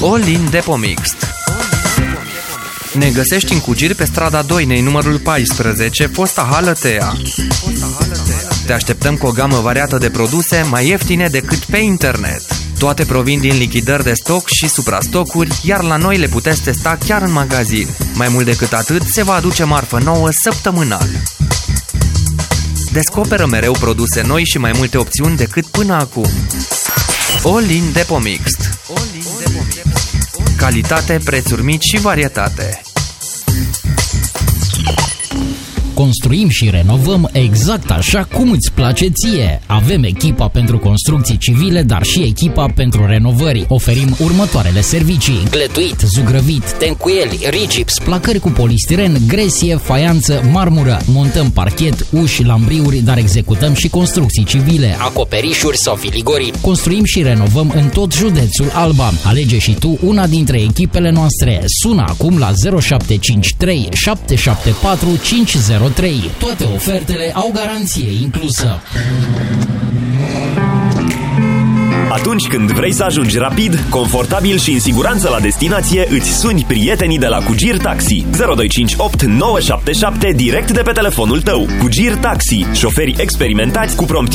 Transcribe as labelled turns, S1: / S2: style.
S1: All-in Depo Mixed. Ne găsești în Cugir pe strada Doinei, numărul 14, fosta hală Tea. Te așteptăm cu o gamă variată de produse mai ieftine decât pe internet. Toate provin din lichidări de stoc și suprastocuri, iar la noi le puteți testa chiar în magazin. Mai mult decât atât, se va aduce marfă nouă săptămânal. Descoperă mereu produse noi și mai multe opțiuni decât până acum. All-in Depo Mixed. Calitate, prețuri mici și varietate.
S2: Construim și renovăm exact așa cum îți place ție. Avem echipa pentru construcții civile, dar și echipa pentru renovări. Oferim următoarele servicii: gletuit, zugrăvit, tencuieli, rigips, placări cu polistiren, gresie, faianță, marmură. Montăm parchet, uși, lambriuri, dar executăm și construcții civile, acoperișuri sau filigorii. Construim și renovăm în tot județul Alba. Alege și tu una dintre echipele noastre. Sună acum la 0753 774 503. Toate ofertele au garanție inclusă.
S3: Atunci când vrei să ajungi rapid, confortabil și în siguranță la destinație, îți suni prietenii de la Cugir Taxi. 0258 977 direct de pe telefonul tău. Cugir Taxi, șoferi experimentați cu